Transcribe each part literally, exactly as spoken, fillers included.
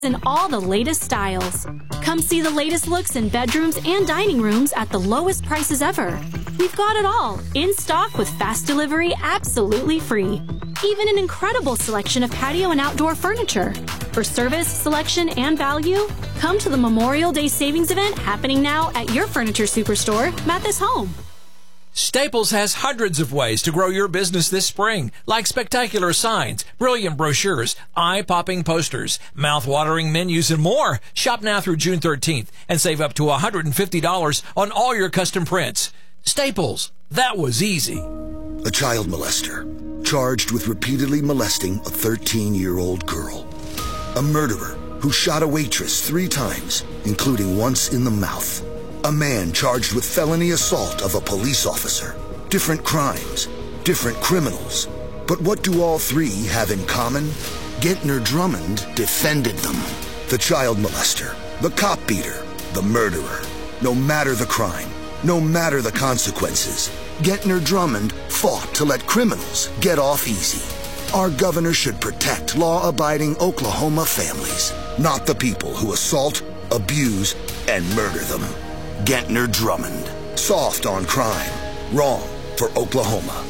in all the latest styles. Come see the latest looks in bedrooms and dining rooms at the lowest prices ever. We've got it all, in stock with fast delivery absolutely free. Even an incredible selection of patio and outdoor furniture. For service, selection, and value, come to the Memorial Day Savings Event happening now at your furniture superstore, Mathis Home. Staples has hundreds of ways to grow your business this spring, like spectacular signs, brilliant brochures, eye-popping posters, mouth-watering menus, and more. Shop now through June thirteenth and save up to one hundred fifty dollars on all your custom prints. Staples, that was easy. A child molester, charged with repeatedly molesting a thirteen-year-old girl. A murderer who shot a waitress three times, including once in the mouth. A man charged with felony assault of a police officer. Different crimes, different criminals. But what do all three have in common? Gentner Drummond defended them. The child molester, the cop beater, the murderer. No matter the crime, no matter the consequences, Gentner Drummond fought to let criminals get off easy. Our governor should protect law-abiding Oklahoma families, not the people who assault, abuse, and murder them. Gentner Drummond. Soft on crime. Wrong for Oklahoma.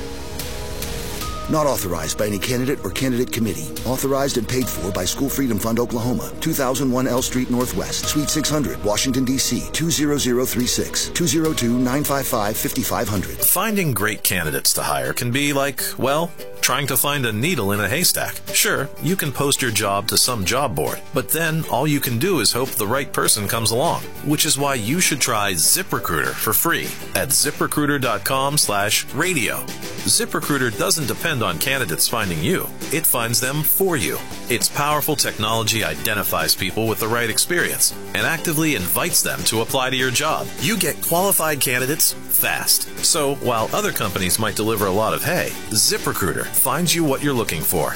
Not authorized by any candidate or candidate committee. Authorized and paid for by School Freedom Fund, Oklahoma. two thousand one L Street Northwest, Suite six hundred, Washington, D C two zero zero three six, two zero two, nine five five, five five zero zero. Finding great candidates to hire can be like, well, trying to find a needle in a haystack. Sure, you can post your job to some job board, but then all you can do is hope the right person comes along, which is why you should try ZipRecruiter for free at ZipRecruiter.com slash radio. ZipRecruiter doesn't depend on candidates finding you. It finds them for you. Its powerful technology identifies people with the right experience and actively invites them to apply to your job. You get qualified candidates fast. So while other companies might deliver a lot of hay, ZipRecruiter finds you what you're looking for.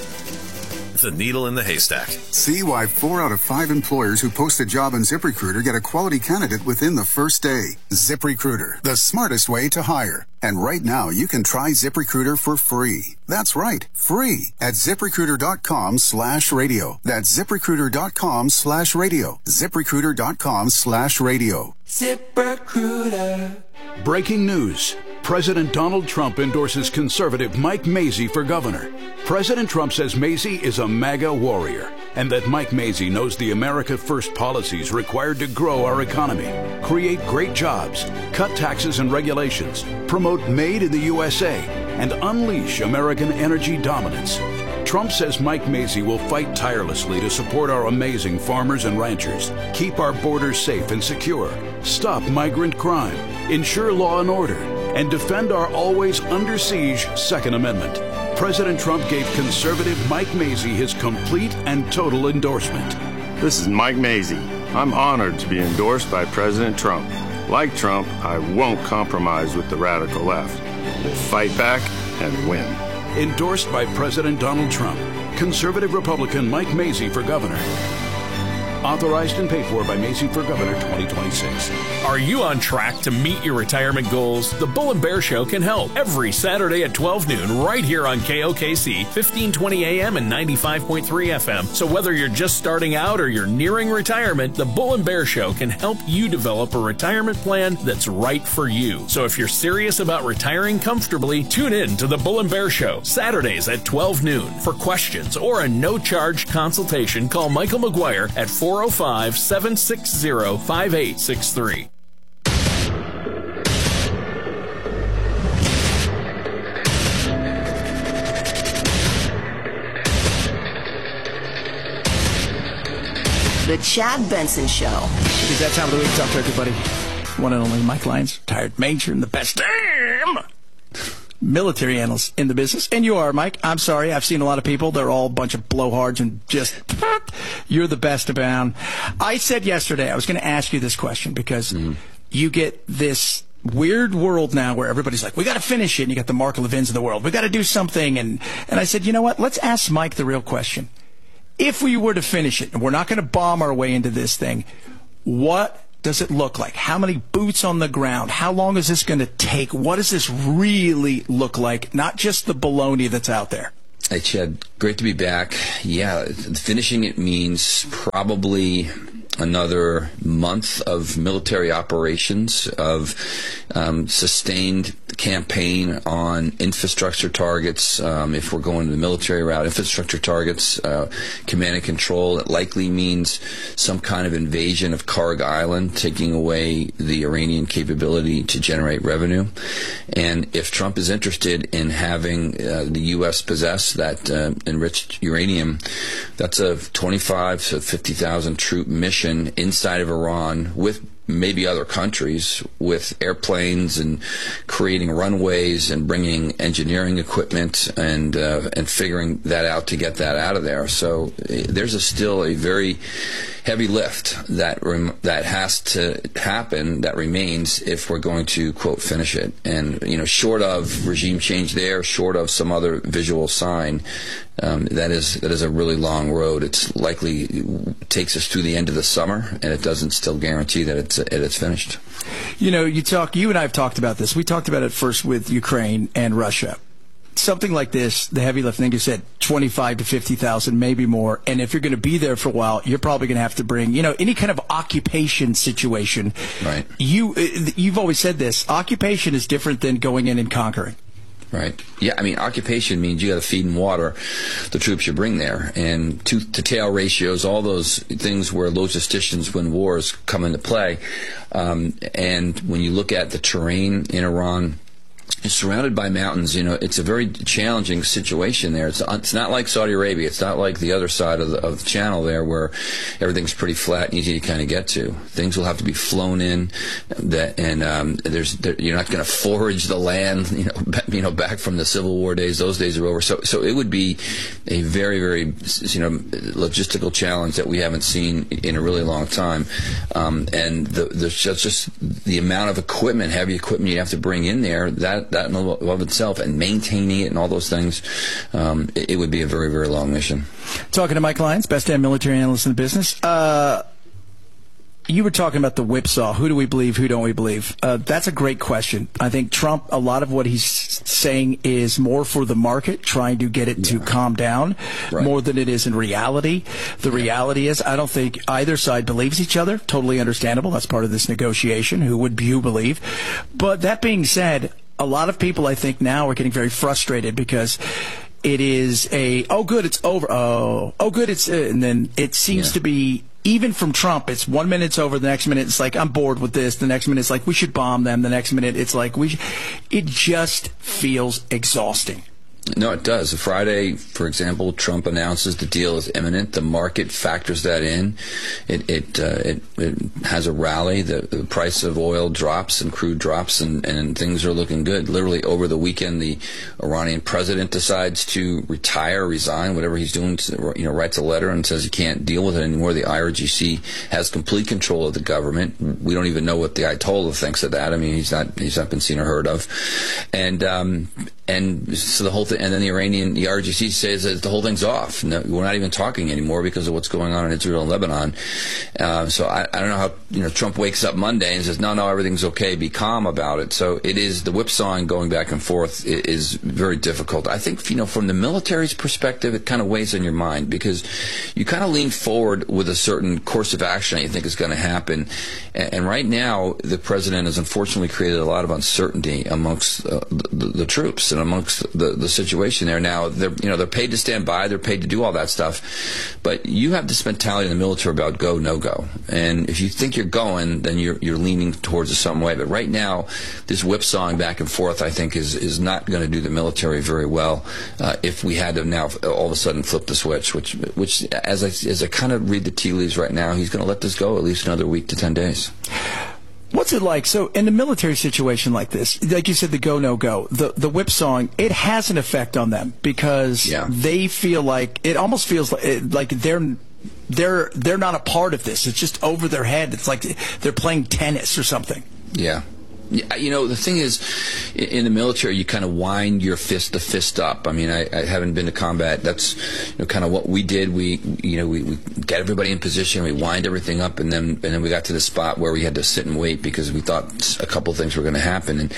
The needle in the haystack. See why four out of five employers who post a job on ZipRecruiter get a quality candidate within the first day. ZipRecruiter, the smartest way to hire. And right now, you can try ZipRecruiter for free. That's right, free at ZipRecruiter.com slash radio. That's ZipRecruiter.com slash radio. ZipRecruiter.com slash radio. ZipRecruiter. Breaking news. President Donald Trump endorses conservative Mike Mazzei for governor. President Trump says Mazzei is a MAGA warrior and that Mike Mazzei knows the America First policies required to grow our economy, create great jobs, cut taxes and regulations, promote Made in the U S A, and unleash American energy dominance. Trump says Mike Mazzei will fight tirelessly to support our amazing farmers and ranchers, keep our borders safe and secure, stop migrant crime, ensure law and order, and defend our always under siege Second Amendment. President Trump gave conservative Mike Mazzei his complete and total endorsement. This is Mike Mazzei. I'm honored to be endorsed by President Trump. Like Trump, I won't compromise with the radical left. We'll fight back and win. Endorsed by President Donald Trump. Conservative Republican Mike Mazzei for governor. Authorized and paid for by Mazzei for Governor twenty twenty-six. Are you on track to meet your retirement goals? The Bull and Bear Show can help every Saturday at twelve noon right here on K O K C, fifteen twenty A M and ninety-five point three F M. So whether you're just starting out or you're nearing retirement, the Bull and Bear Show can help you develop a retirement plan that's right for you. So if you're serious about retiring comfortably, tune in to the Bull and Bear Show Saturdays at twelve noon. For questions or a no-charge consultation, call Michael McGuire at four oh five, seven six zero, five eight six three. The Chad Benson Show. It is that time of the week. Talk to everybody. One and only Mike Lyons, retired major and the best damn military analyst in the business. And you are, Mike. I'm sorry. I've seen a lot of people. They're all a bunch of blowhards and just, you're the best abound. I said yesterday I was going to ask you this question because mm. you get this weird world now where everybody's like, we got to finish it. And you got the Mark Levins of the world. We got to do something. And, and I said, you know what? Let's ask Mike the real question. If we were to finish it, and we're not going to bomb our way into this thing, what does it look like? How many boots on the ground? How long is this going to take? What does this really look like? Not just the baloney that's out there. Hey, Chad, great to be back. Yeah, finishing it means probably another month of military operations, of um, sustained campaign on infrastructure targets. Um, if we're going the military route, infrastructure targets, uh, command and control, it likely means some kind of invasion of Karg Island, taking away the Iranian capability to generate revenue. And if Trump is interested in having uh, the U S possess that uh, enriched uranium, that's a twenty-five to fifty thousand troop mission inside of Iran with maybe other countries, with airplanes and creating runways and bringing engineering equipment and uh, and figuring that out to get that out of there. So uh, there's a, still a very heavy lift that rem- that has to happen, that remains, if we're going to, quote, finish it. And, you know, short of regime change there, short of some other visual sign, um, that is that is a really long road. It's likely it takes us through the end of the summer, and it doesn't still guarantee that it's it, it's finished. You know, you talk. You and I have talked about this. We talked about it first with Ukraine and Russia. Something like this, the heavy lift, I think you said twenty-five to fifty thousand, maybe more. And if you're going to be there for a while, you're probably going to have to bring, you know, any kind of occupation situation. Right. You, you've always said this. Occupation is different than going in and conquering. Right. Yeah, I mean, occupation means you got to feed and water the troops you bring there. And tooth to tail ratios, all those things where logisticians win wars come into play. Um, and when you look at the terrain in Iran, it's surrounded by mountains. You know, it's a very challenging situation there. It's it's not like Saudi Arabia. It's not like the other side of the, of the channel there, where everything's pretty flat and easy to kind of get to. Things will have to be flown in, that and um, there's there, you're not going to forage the land. You know, back, you know, back from the Civil War days. Those days are over. So so it would be a very very you know logistical challenge that we haven't seen in a really long time. Um, and the, there's just, just the amount of equipment, heavy equipment you have to bring in there. That that in of itself, and maintaining it and all those things, um, it, it would be a very, very long mission. Talking to Mike Lyons, best damn military analyst in the business. Uh, you were talking about the whipsaw. Who do we believe? Who don't we believe? Uh, that's a great question. I think Trump, a lot of what he's saying is more for the market, trying to get it yeah. to calm down, right. more than it is in reality. The yeah. reality is, I don't think either side believes each other. Totally understandable. That's part of this negotiation. Who would you believe? But that being said, a lot of people, I think, now are getting very frustrated because it is a, oh, good, it's over. Oh, oh, good, it's, uh, and then it seems yeah. to be, even from Trump, it's one minute it's over, the next minute it's like, I'm bored with this. The next minute it's like, we should bomb them. The next minute it's like, we, sh- it just feels exhausting. No, it does. Friday, for example, Trump announces the deal is imminent. The market factors that in. It it uh, it, it has a rally. The, the price of oil drops and crude drops, and, and things are looking good. Literally over the weekend, the Iranian president decides to retire, resign, whatever he's doing. To, you know, writes a letter and says he can't deal with it anymore. The I R G C has complete control of the government. We don't even know what the Ayatollah thinks of that. I mean, he's not he's not been seen or heard of, and um, and so the whole thing. And then the Iranian, the I R G C says that the whole thing's off. No, we're not even talking anymore because of what's going on in Israel and Lebanon. Uh, so I, I don't know how, you know, Trump wakes up Monday and says, no, no, everything's okay. Be calm about it. So it is, the whipsawing going back and forth is very difficult. I think, you know, from the military's perspective, it kind of weighs on your mind because you kind of lean forward with a certain course of action that you think is going to happen. And, and right now, the president has unfortunately created a lot of uncertainty amongst uh, the, the troops and amongst the, the situation there. Now, they're, you know, they're paid to stand by, they're paid to do all that stuff, but you have this mentality in the military about go, no go. And if you think you're going, then you're you're leaning towards it some way. But right now, this whipsawing back and forth, I think, is is not going to do the military very well. Uh, if we had to now all of a sudden flip the switch, which which as I as I kind of read the tea leaves right now, he's going to let this go at least another week to ten days. What's it like? So in a military situation like this, like you said, the go, no go, the, the whipsawing, it has an effect on them because yeah. they feel like, it almost feels like, like they're, they're, they're not a part of this. It's just over their head. It's like they're playing tennis or something. Yeah. You know, the thing is, in the military, you kind of wind your fist to fist up. I mean, I, I haven't been to combat. That's, you know, kind of what we did. We, you know, we, we get everybody in position. We wind everything up, and then and then we got to the spot where we had to sit and wait because we thought a couple of things were going to happen. And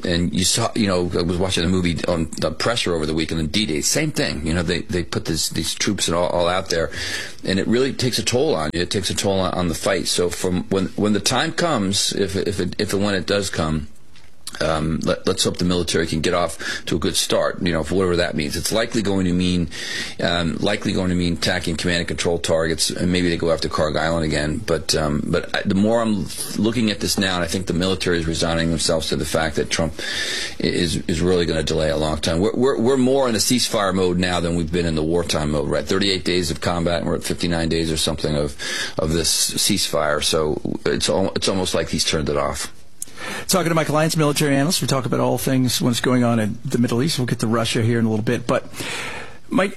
and you saw, you know, I was watching a movie on the Pressure over the weekend on D-Day. Same thing. You know, they they put this, these troops and all, all out there, and it really takes a toll on you. It takes a toll on, on the fight. So from when when the time comes, if if it, if and when it does come. Um, let, let's hope the military can get off to a good start, you know, for whatever that means. It's likely going to mean, um, likely going to mean attacking command and control targets, and maybe they go after Carg Island again. But, um, but I, the more I'm looking at this now, and I think the military is resigning themselves to the fact that Trump is is really going to delay a long time. We're, we're we're more in the ceasefire mode now than we've been in the wartime mode. We're at thirty-eight days of combat, and we're at fifty-nine days or something of of this ceasefire. So it's al- it's almost like he's turned it off. Talking to Mike Lyons, military analyst. We talk about all things what's going on in the Middle East. We'll get to Russia here in a little bit. But, Mike,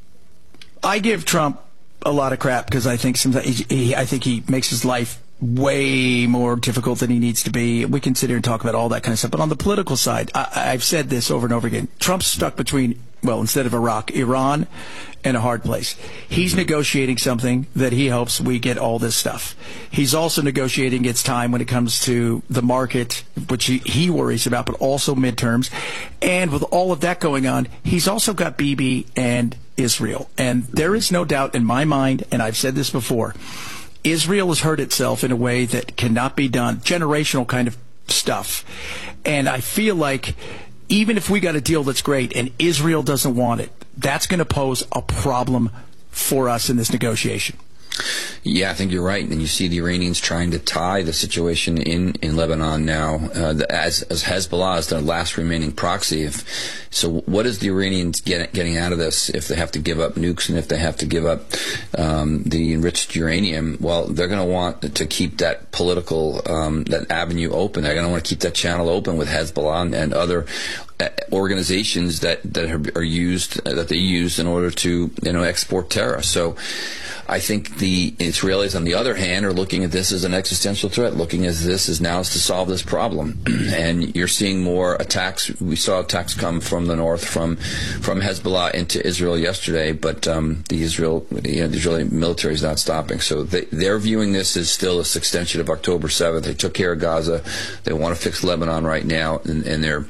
I give Trump a lot of crap because I think sometimes he, he, I think he makes his life way more difficult than he needs to be. We can sit here and talk about all that kind of stuff. But on the political side, I, I've said this over and over again. Trump's stuck between, well, instead of Iraq, Iran, and a hard place. He's negotiating something that he hopes we get all this stuff. He's also negotiating its time when it comes to the market, which he, he worries about, but also midterms. And with all of that going on, he's also got Bibi and Israel. And there is no doubt in my mind, and I've said this before, Israel has hurt itself in a way that cannot be done, generational kind of stuff. And I feel like even if we got a deal that's great and Israel doesn't want it, that's going to pose a problem for us in this negotiation. Yeah, I think you're right. And you see the Iranians trying to tie the situation in, in Lebanon now, uh, the, as, as Hezbollah is their last remaining proxy. If, so what is the Iranians get, getting out of this if they have to give up nukes and if they have to give up um, the enriched uranium? Well, they're going to want to keep that political, um, that avenue open. They're going to want to keep that channel open with Hezbollah and, and other organizations that, that are, are used, that they use in order to, you know, export terror. So I think the Israelis, on the other hand, are looking at this as an existential threat, looking at this as now is to solve this problem. And you're seeing more attacks. We saw attacks come from the north, from from Hezbollah into Israel yesterday, but um, the Israel, you know, the Israeli military is not stopping. So they, they're viewing this as still this extension of October seventh. They took care of Gaza. They want to fix Lebanon right now, and, and they're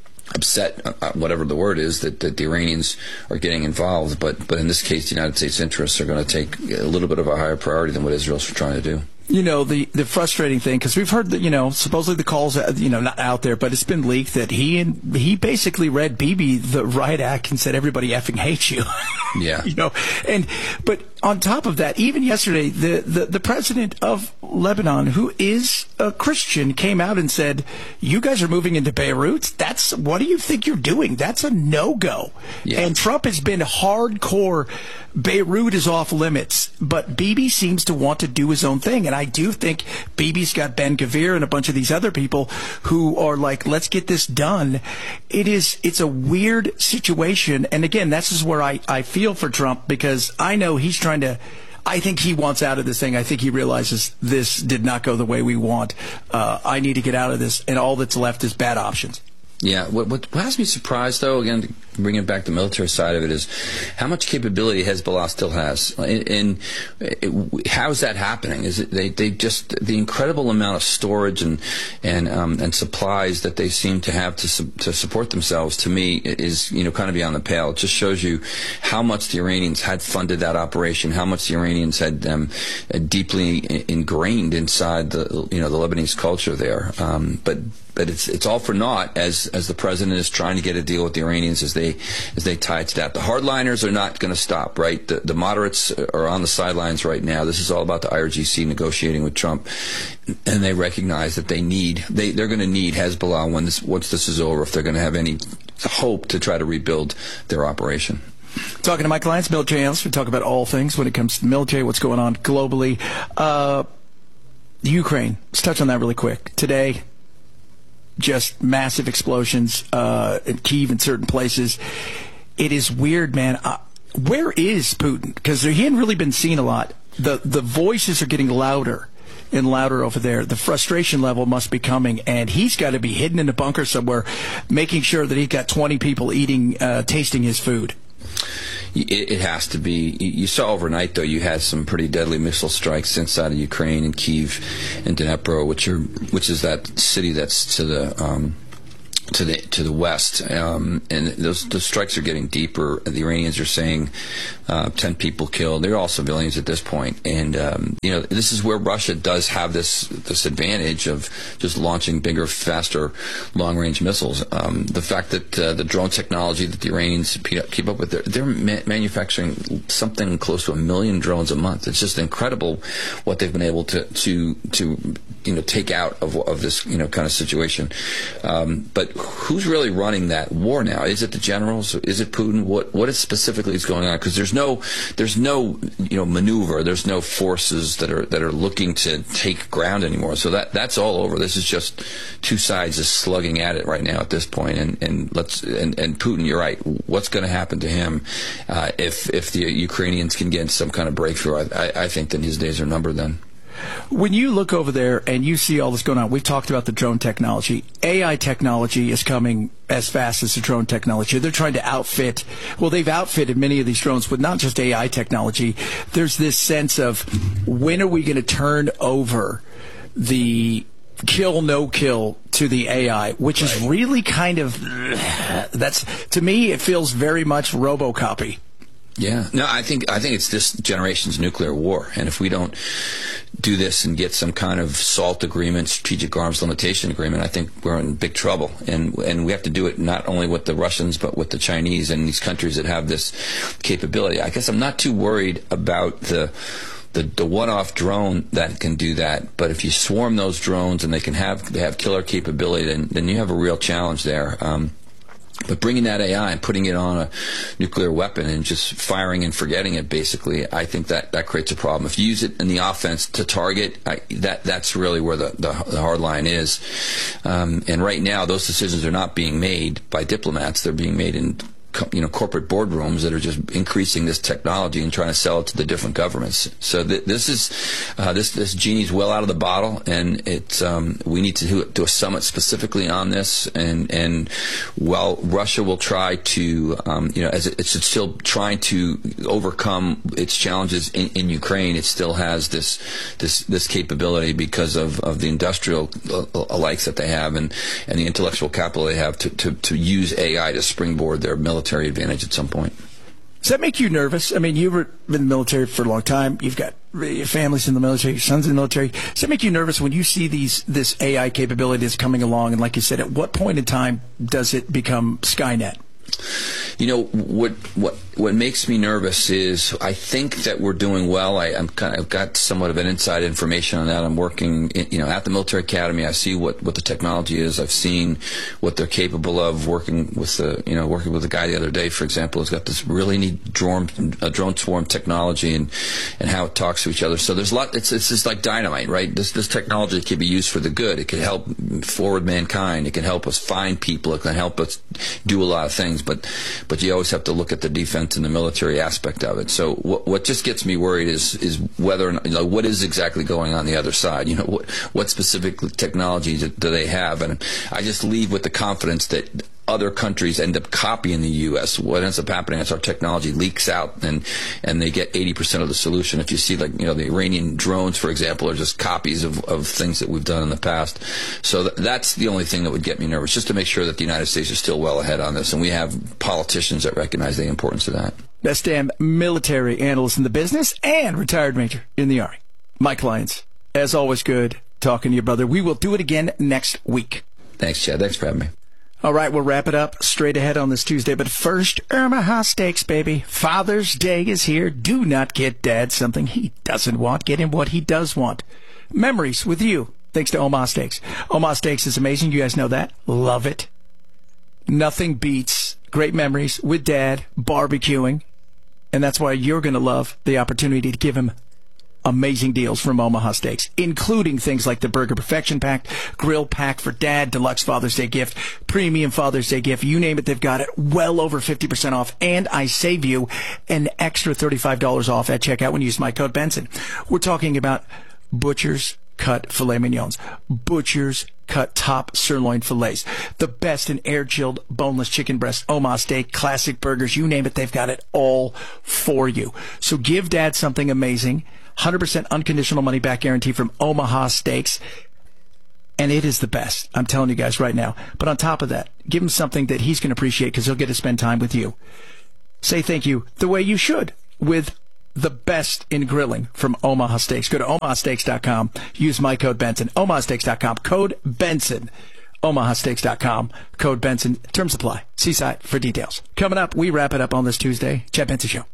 upset, uh, whatever the word is, that, that the Iranians are getting involved. But but in this case, the United States interests are going to take a little bit of a higher priority than what Israel's trying to do. You know, the, the frustrating thing, because we've heard that, you know, supposedly the calls, you know, not out there, but it's been leaked that he and he basically read Bibi the riot act and said, everybody effing hates you. Yeah. You know, and, but on top of that, even yesterday, the, the, the president of Lebanon, who is a Christian, came out and said, you guys are moving into Beirut? That's, what do you think you're doing? That's a no-go. Yeah. And Trump has been hardcore, Beirut is off limits, but Bibi seems to want to do his own thing. And I do think Bibi's got Ben Gvir and a bunch of these other people who are like, let's get this done. It is, it's a weird situation. And again, this is where I, I feel for Trump, because I know he's trying to, I think he wants out of this thing. I think he realizes this did not go the way we want. Uh, I need to get out of this, and all that's left is bad options. Yeah, what, what, what has me surprised, though, again, bringing it back to the military side of it, is how much capability Hezbollah still has. And, and it, how is that happening? Is it they, they just, the incredible amount of storage and and um, and supplies that they seem to have to su- to support themselves, to me, is, you know, kind of beyond the pale. It just shows you how much the Iranians had funded that operation, how much the Iranians had um, deeply ingrained inside the, you know, the Lebanese culture there. Um, but But it's it's all for naught as as the president is trying to get a deal with the Iranians as they as they tie it to that. The hardliners are not going to stop, right? The, the moderates are on the sidelines right now. This is all about the I R G C negotiating with Trump, and they recognize that they need they they're going to need Hezbollah when this once this is over, if they're going to have any hope to try to rebuild their operation. Talking to Mike Lyons, military analyst. We talk about all things when it comes to the military, what's going on globally. Uh, Ukraine. Let's touch on that really quick. Today, just massive explosions uh, in Kyiv and certain places. It is weird, man. Uh, where is Putin? Because he hadn't really been seen a lot. The the voices are getting louder and louder over there. The frustration level must be coming, and he's got to be hidden in a bunker somewhere, making sure that he's got twenty people eating, uh, tasting his food. It, it has to be. You saw overnight, though, you had some pretty deadly missile strikes inside of Ukraine and Kyiv and Dnipro, which are which is that city that's to the um, to the to the west, um, and those the strikes are getting deeper. The Iranians are saying uh, ten people killed. They're all civilians at this point, and um, you know this is where Russia does have this this advantage of just launching bigger, faster, long range missiles. Um, the fact that uh, the drone technology that the Iranians keep up with, they're, they're ma- manufacturing something close to a million drones a month. It's just incredible what they've been able to to to you know take out of of this you know kind of situation. Um, but who's really running that war now? Is it the generals? Is it Putin? What what is specifically is going on? Because there's no there's no you know maneuver. There's no forces that are that are looking to take ground anymore. So that that's all over. This is just two sides just slugging at it right now at this point. And and let's and, and Putin, you're right. What's going to happen to him uh, if if the Ukrainians can get some kind of breakthrough? I, I think that his days are numbered then. When you look over there and you see all this going on, we've talked about the drone technology. A I technology is coming as fast as the drone technology. They're trying to outfit, well, they've outfitted many of these drones with not just A I technology. There's this sense of when are we going to turn over the kill, no kill to the A I, which right. is really kind of, that's, to me, it feels very much RoboCopy. Yeah, no, I think I think it's this generation's nuclear war, and if we don't do this and get some kind of SALT agreement, strategic arms limitation agreement, I think we're in big trouble. And and we have to do it not only with the Russians, but with the Chinese and these countries that have this capability. I guess I'm not too worried about the the, the one-off drone that can do that, but if you swarm those drones and they can have they have killer capability, then then you have a real challenge there. Um, But bringing that A I and putting it on a nuclear weapon and just firing and forgetting it, basically, I think that, that creates a problem. If you use it in the offense to target, I, that that's really where the, the, the hard line is. Um, and right now, those decisions are not being made by diplomats. They're being made in you know, corporate boardrooms that are just increasing this technology and trying to sell it to the different governments. So th- this is uh, this this genie's well out of the bottle, and it's um, we need to do, do a summit specifically on this. And and while Russia will try to um, you know as it, it's still trying to overcome its challenges in, in Ukraine, it still has this this this capability because of, of the industrial alikes that they have and, and the intellectual capital they have to, to, to use A I to springboard their military military advantage at some point. Does that make you nervous? I mean, you've been in the military for a long time. You've got your families in the military, your sons in the military. Does that make you nervous when you see these this A I capability that's coming along? And like you said, at what point in time does it become Skynet? You know, what what what makes me nervous is I think that we're doing well. I, I'm kind of, I've got somewhat of an inside information on that. I'm working, in, you know, at the military academy. I see what, what the technology is. I've seen what they're capable of. Working with the, you know, working with a guy the other day, for example, who's got this really neat drone, uh, drone swarm technology and and how it talks to each other. So there's a lot. It's it's just like dynamite, right? This this technology can be used for the good. It can help forward mankind. It can help us find people. It can help us do a lot of things. But but you always have to look at the defense and the military aspect of it. So what, what just gets me worried is is whether or not, you know, what is exactly going on the other side. You know, what what specific technologies do they have? And I just leave with the confidence that other countries end up copying the U S. What ends up happening is our technology leaks out, and and they get eighty percent of the solution. If you see, like, you know, the Iranian drones, for example, are just copies of, of things that we've done in the past. So th- that's the only thing that would get me nervous, just to make sure that the United States is still well ahead on this, and we have politicians that recognize the importance of that. Best damn military analyst in the business and retired major in the Army, Mike Lyons. As always, good talking to you, brother. We will do it again next week. Thanks, Chad. Thanks for having me. All right, we'll wrap it up straight ahead on this Tuesday. But first, Omaha Steaks, baby. Father's Day is here. Do not get Dad something he doesn't want. Get him what he does want. Memories with you, thanks to Omaha Steaks. Omaha Steaks is amazing. You guys know that. Love it. Nothing beats great memories with Dad barbecuing. And that's why you're going to love the opportunity to give him amazing deals from Omaha Steaks, including things like the Burger Perfection Pack, Grill Pack for Dad, Deluxe Father's Day Gift, Premium Father's Day Gift. You name it, they've got it. Well over fifty percent off. And I save you an extra thirty-five dollars off at checkout when you use my code Benson. We're talking about Butcher's Cut filet mignons, Butcher's Cut top sirloin fillets, the best in air-chilled boneless chicken breast, Omaha Steak, classic burgers, you name it, they've got it all for you. So give Dad something amazing. one hundred percent unconditional money-back guarantee from Omaha Steaks. and it is the best. I'm telling you guys right now. But on top of that, give him something that he's going to appreciate because he'll get to spend time with you. Say thank you the way you should with the best in grilling from Omaha Steaks. Go to omaha steaks dot com. Use my code Benson. omaha steaks dot com. Code Benson. omaha steaks dot com. Code Benson. Terms apply. See site for details. Coming up, we wrap it up on this Tuesday. Chad Benson Show.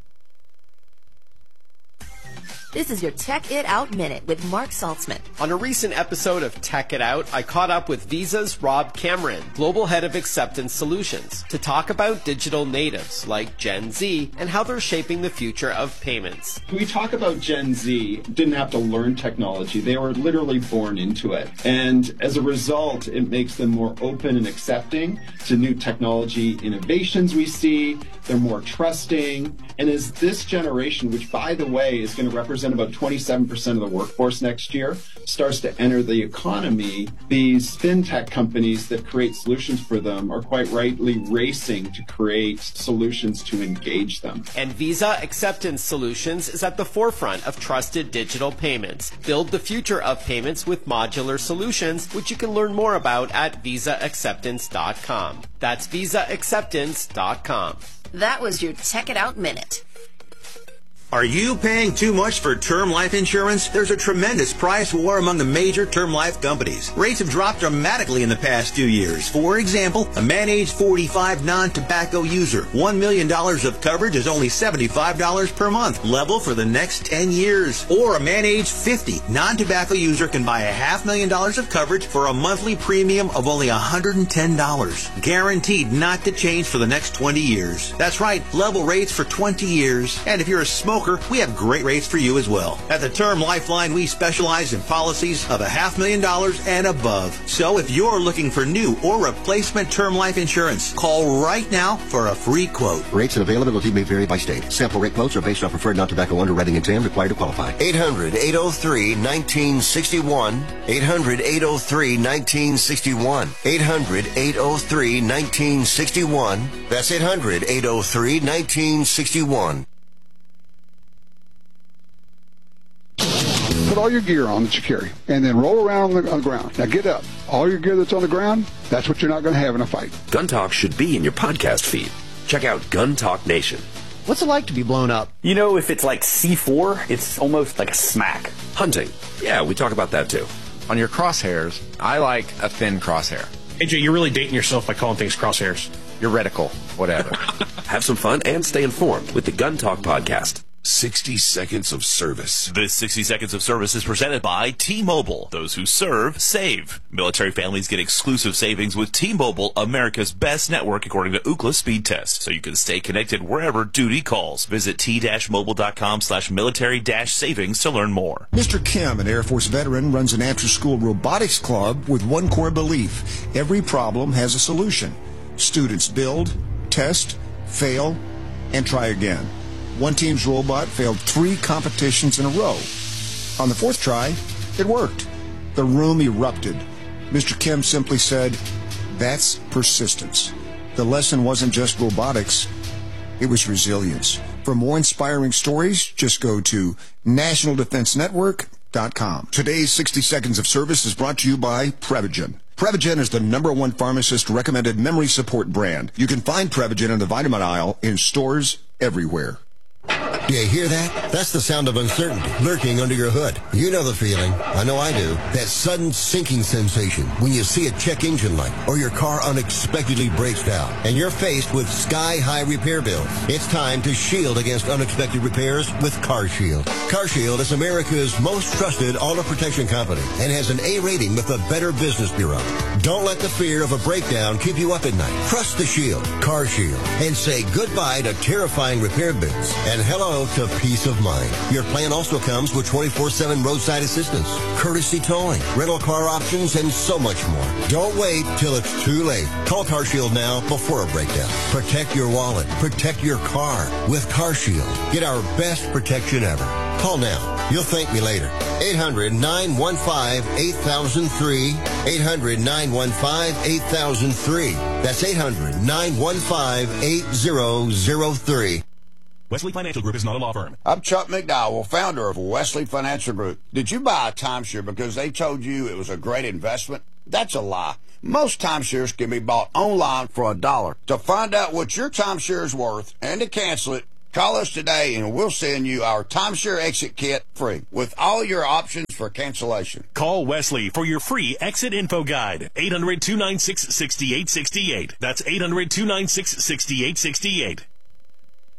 This is your Tech It Out Minute with Mark Saltzman. On a recent episode of Tech It Out, I caught up with Visa's Rob Cameron, Global Head of Acceptance Solutions, to talk about digital natives like Gen Z and how they're shaping the future of payments. We talk about Gen Z, didn't have to learn technology. They were literally born into it. And as a result, it makes them more open and accepting to new technology innovations we see. They're more trusting. And as this generation, which by the way is going to represent about twenty-seven percent of the workforce next year, starts to enter the economy, these fintech companies that create solutions for them are quite rightly racing to create solutions to engage them. And Visa Acceptance Solutions is at the forefront of trusted digital payments. Build the future of payments with modular solutions, which you can learn more about at visa acceptance dot com. That's visa acceptance dot com. That was your Tech It Out Minute. Are you paying too much for term life insurance? There's a tremendous price war among the major term life companies. Rates have dropped dramatically in the past few years. For example, a man age forty-five non-tobacco user, one million dollars of coverage is only seventy-five dollars per month, level for the next ten years. Or a man age fifty non-tobacco user can buy a half million dollars of coverage for a monthly premium of only one hundred ten dollars. Guaranteed not to change for the next twenty years. That's right, level rates for twenty years. And if you're a smoker, we have great rates for you as well. At the Term Lifeline, we specialize in policies of a half million dollars and above. So if you're looking for new or replacement term life insurance, call right now for a free quote. Rates and availability may vary by state. Sample rate quotes are based on preferred non-tobacco underwriting and T A M required to qualify. eight hundred, eight oh three, nineteen sixty-one. eight hundred, eight oh three, nineteen sixty-one. eight hundred, eight oh three, nineteen sixty-one. That's eight hundred, eight oh three, nineteen sixty-one. Put all your gear on that you carry, and then roll around on the, on the ground. Now get up. All your gear that's on the ground, that's what you're not going to have in a fight. Gun Talk should be in your podcast feed. Check out Gun Talk Nation. What's it like to be blown up? You know, if it's like C four, it's almost like a smack. Hunting. Yeah, we talk about that too. On your crosshairs, I like a thin crosshair. A J, you're really dating yourself by calling things crosshairs. Your reticle, whatever. Have some fun and stay informed with the Gun Talk podcast. sixty seconds of service. This sixty seconds of service is presented by T-Mobile. Those who serve, save. Military families get exclusive savings with T-Mobile, America's best network according to Ookla speed test. So you can stay connected wherever duty calls. Visit t-mobile.com slash military dash savings to learn more. Mister Kim, an Air Force veteran, runs an after-school robotics club with one core belief. Every problem has a solution. Students build, test, fail, and try again. One team's robot failed three competitions in a row. On the fourth try, it worked. The room erupted. Mister Kim simply said, "That's persistence." The lesson wasn't just robotics, it was resilience. For more inspiring stories, just go to national defense network dot com. Today's sixty seconds of service is brought to you by Prevagen. Prevagen is the number one pharmacist-recommended memory support brand. You can find Prevagen in the vitamin aisle in stores everywhere. Do you hear that? That's the sound of uncertainty lurking under your hood. You know the feeling. I know I do. That sudden sinking sensation when you see a check engine light or your car unexpectedly breaks down and you're faced with sky-high repair bills. It's time to shield against unexpected repairs with CarShield. CarShield is America's most trusted auto protection company and has an A rating with the Better Business Bureau. Don't let the fear of a breakdown keep you up at night. Trust the Shield, CarShield, and say goodbye to terrifying repair bills and hello to peace of mind. Your plan also comes with twenty-four seven roadside assistance, courtesy towing, rental car options, and so much more. Don't wait till it's too late. Call CarShield now before a breakdown. Protect your wallet. Protect your car with CarShield. Get our best protection ever. Call now. You'll thank me later. eight hundred, nine one five, eight thousand three. eight hundred, nine one five, eight thousand three. That's eight hundred, nine one five, eight thousand three. Wesley Financial Group is not a law firm. I'm Chuck McDowell, founder of Wesley Financial Group. Did you buy a timeshare because they told you it was a great investment? That's a lie. Most timeshares can be bought online for a dollar. To find out what your timeshare is worth and to cancel it, call us today and we'll send you our timeshare exit kit free with all your options for cancellation. Call Wesley for your free exit info guide. eight hundred, two nine six, six eight six eight. That's eight hundred, two nine six, six eight six eight.